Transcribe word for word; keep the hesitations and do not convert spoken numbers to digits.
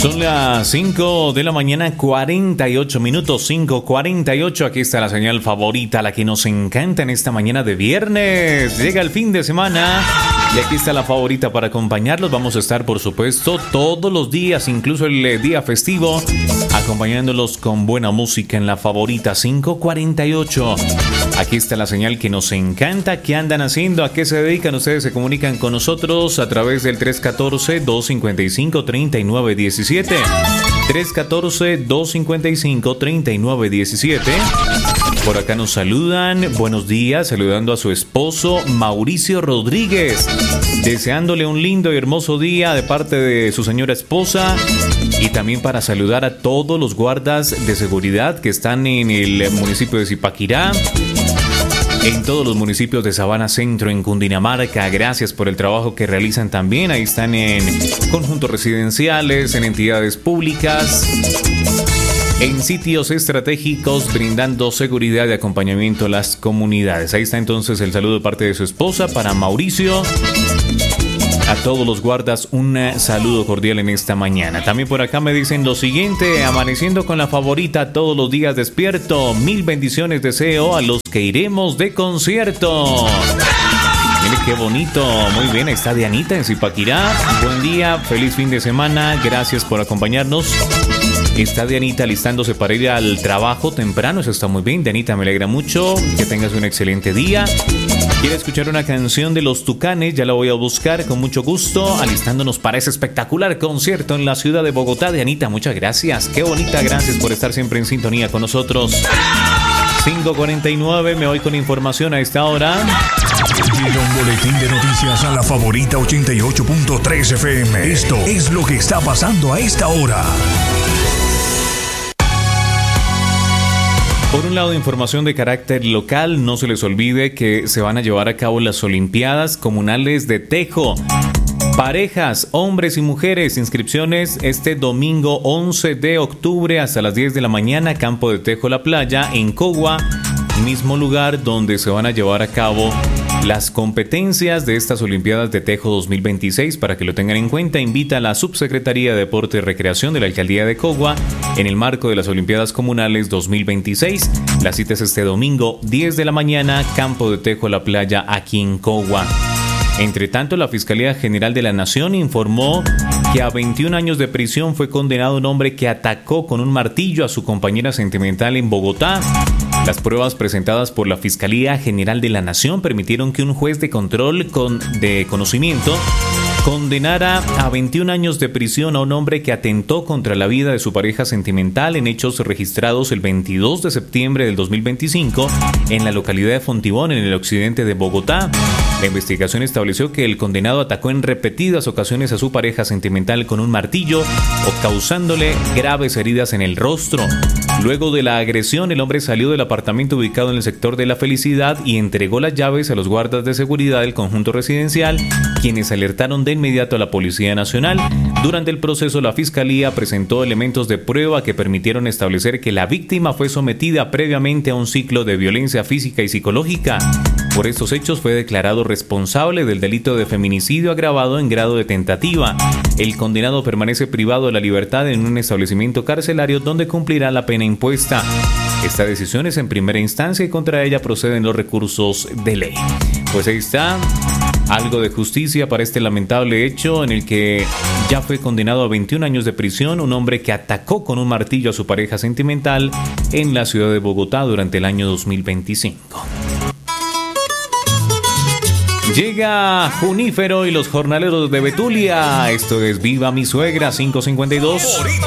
Son las cinco de la mañana, cuarenta y ocho minutos, cinco cuarenta y ocho. Aquí está la señal favorita, la que nos encanta en esta mañana de viernes. Llega el fin de semana y aquí está la favorita para acompañarlos. Vamos a estar, por supuesto, todos los días, incluso el día festivo, acompañándolos con buena música en la favorita cinco cuarenta y ocho. Aquí está la señal que nos encanta. ¿Qué andan haciendo? ¿A qué se dedican? Ustedes se comunican con nosotros a través del tres uno cuatro, dos cinco cinco, tres nueve uno siete. tres uno cuatro, dos cinco cinco, tres nueve uno siete. Por acá nos saludan. Buenos días, saludando a su esposo Mauricio Rodríguez, deseándole un lindo y hermoso día de parte de su señora esposa. Y también para saludar a todos los guardas de seguridad que están en el municipio de Zipaquirá, en todos los municipios de Sabana Centro, en Cundinamarca. Gracias por el trabajo que realizan también. Ahí están en conjuntos residenciales, en entidades públicas, en sitios estratégicos, brindando seguridad y acompañamiento a las comunidades. Ahí está entonces el saludo de parte de su esposa para Mauricio. A todos los guardas, un saludo cordial en esta mañana. También por acá me dicen lo siguiente: amaneciendo con la favorita todos los días despierto. Mil bendiciones deseo a los que iremos de concierto. Mire qué bonito. Muy bien, ahí está Dianita en Zipaquirá. Buen día, feliz fin de semana. Gracias por acompañarnos. Está Dianita alistándose para ir al trabajo temprano. Eso está muy bien, Dianita, me alegra mucho. Que tengas un excelente día. ¿Quiere escuchar una canción de Los Tucanes? Ya la voy a buscar con mucho gusto. Alistándonos para ese espectacular concierto en la ciudad de Bogotá. Dianita, muchas gracias. Qué bonita, gracias por estar siempre en sintonía con nosotros. cinco cuarenta y nueve, me voy con información a esta hora. Llega un boletín de noticias a la favorita ochenta y ocho punto tres F M. Esto es lo que está pasando a esta hora. Por un lado, información de carácter local. No se les olvide que se van a llevar a cabo las Olimpiadas Comunales de Tejo. Parejas, hombres y mujeres, inscripciones este domingo once de octubre hasta las diez de la mañana, Campo de Tejo La Playa, en Cogua, mismo lugar donde se van a llevar a cabo las competencias de estas Olimpiadas de Tejo dos mil veintiséis. Para que lo tengan en cuenta, invita a la Subsecretaría de Deporte y Recreación de la Alcaldía de Cogua en el marco de las Olimpiadas Comunales dos mil veintiséis. La cita es este domingo, diez de la mañana, Campo de Tejo La Playa, aquí en Cogua. Entre tanto, la Fiscalía General de la Nación informó que a veintiún años de prisión fue condenado un hombre que atacó con un martillo a su compañera sentimental en Bogotá. Las pruebas presentadas por la Fiscalía General de la Nación permitieron que un juez de control con, de conocimiento condenara a veintiún años de prisión a un hombre que atentó contra la vida de su pareja sentimental en hechos registrados el veintidós de septiembre del dos mil veinticinco en la localidad de Fontibón, en el occidente de Bogotá. La investigación estableció que el condenado atacó en repetidas ocasiones a su pareja sentimental con un martillo o causándole graves heridas en el rostro. Luego de la agresión, el hombre salió del apartamento ubicado en el sector de La Felicidad y entregó las llaves a los guardas de seguridad del conjunto residencial, quienes alertaron de inmediato a la Policía Nacional. Durante el proceso, la Fiscalía presentó elementos de prueba que permitieron establecer que la víctima fue sometida previamente a un ciclo de violencia física y psicológica. Por estos hechos fue declarado responsable del delito de feminicidio agravado en grado de tentativa. El condenado permanece privado de la libertad en un establecimiento carcelario donde cumplirá la pena impuesta. Esta decisión es en primera instancia y contra ella proceden los recursos de ley. Pues ahí está, algo de justicia para este lamentable hecho en el que ya fue condenado a veintiún años de prisión un hombre que atacó con un martillo a su pareja sentimental en la ciudad de Bogotá durante el año dos mil veinticinco. Llega Junífero y los jornaleros de Betulia. Esto es Viva mi suegra, cinco cincuenta y dos.